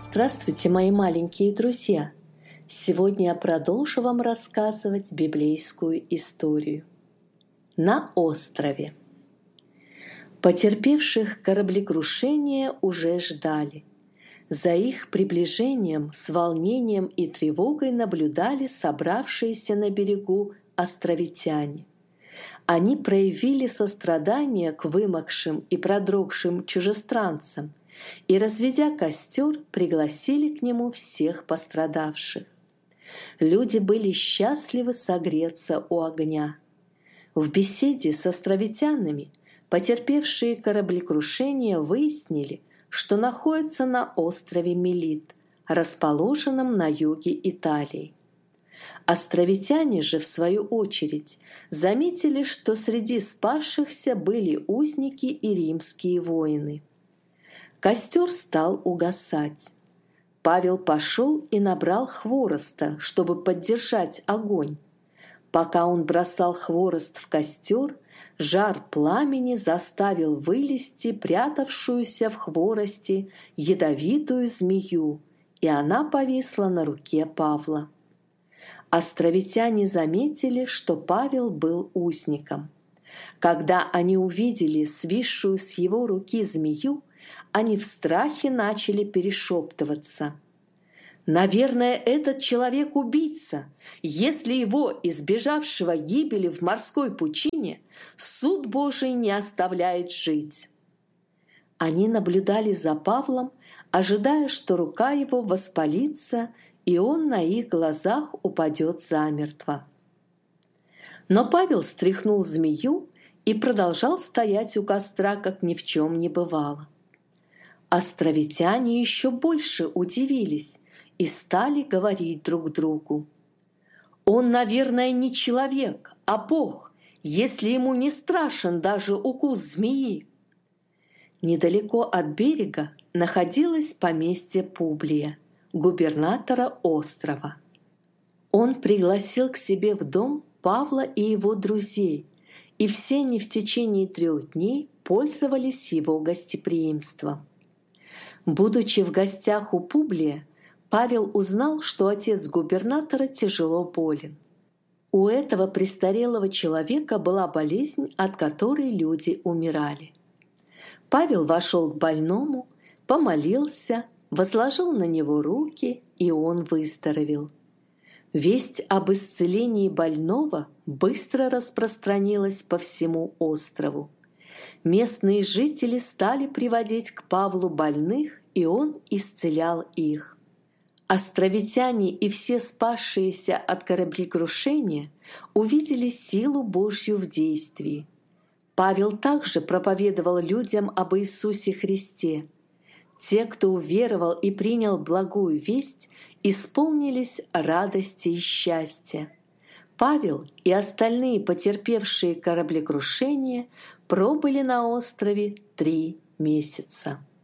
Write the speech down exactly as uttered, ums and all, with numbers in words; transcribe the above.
Здравствуйте, мои маленькие друзья! Сегодня я продолжу вам рассказывать библейскую историю. На острове. Потерпевших кораблекрушение уже ждали. За их приближением с волнением и тревогой наблюдали собравшиеся на берегу островитяне. Они проявили сострадание к вымокшим и продрогшим чужестранцам и, разведя костер, пригласили к нему всех пострадавших. Люди были счастливы согреться у огня. В беседе с островитянами потерпевшие кораблекрушение выяснили, что находятся на острове Мелит, расположенном на юге Италии. Островитяне же, в свою очередь, заметили, что среди спасшихся были узники и римские воины. Костер стал угасать. Павел пошел и набрал хвороста, чтобы поддержать огонь. Пока он бросал хворост в костер, жар пламени заставил вылезти прятавшуюся в хворосте ядовитую змею, и она повисла на руке Павла. Островитяне заметили, что Павел был узником. Когда они увидели свисшую с его руки змею, они в страхе начали перешептываться. «Наверное, этот человек убийца. Если его, избежавшего гибели в морской пучине, суд Божий не оставляет жить». Они наблюдали за Павлом, ожидая, что рука его воспалится, и он на их глазах упадет замертво. Но Павел стряхнул змею и продолжал стоять у костра, как ни в чем не бывало. Островитяне еще больше удивились и стали говорить друг другу: «Он, наверное, не человек, а Бог, если ему не страшен даже укус змеи». Недалеко от берега находилось поместье Публия, губернатора острова. Он пригласил к себе в дом Павла и его друзей, и все они в течение трех дней пользовались его гостеприимством. Будучи в гостях у Публия, Павел узнал, что отец губернатора тяжело болен. У этого престарелого человека была болезнь, от которой люди умирали. Павел вошел к больному, помолился, возложил на него руки, и он выздоровел. Весть об исцелении больного быстро распространилась по всему острову. Местные жители стали приводить к Павлу больных, и он исцелял их. Островитяне и все спасшиеся от кораблекрушения увидели силу Божью в действии. Павел также проповедовал людям об Иисусе Христе. Те, кто уверовал и принял благую весть, исполнились радости и счастья. Павел и остальные потерпевшие кораблекрушение пробыли на острове три месяца.